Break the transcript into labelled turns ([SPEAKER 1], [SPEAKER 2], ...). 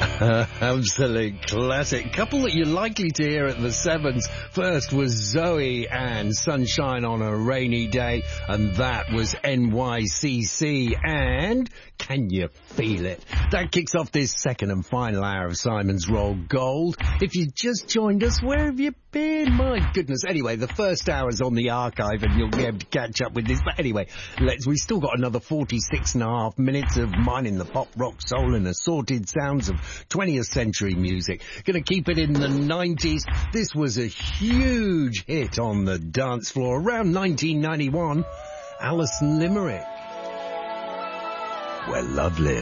[SPEAKER 1] Absolute classic. Couple that you're likely to hear at the Sevens. First was Zoe and Sunshine on a Rainy Day, and that was NYCC and Can You Feel It? That kicks off this second and final hour of Simon's Roll Gold. If you just joined us, where have you been? My goodness. Anyway, the first hour's on the archive and you'll be able to catch up with this. But anyway, we still got another 46 and a half minutes of mining the pop, rock, soul and assorted sounds of 20th century music. Gonna keep it in the 90s. This was a huge hit on the dance floor around 1991. Alison Limerick. We're lovely.